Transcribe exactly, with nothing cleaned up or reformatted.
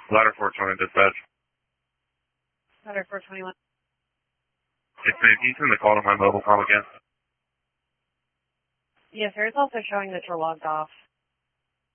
Ladder four twenty dispatch. Ladder four twenty-one. It's me. Can you send the call to my mobile com again? Yes, sir. It's also showing that you're logged off.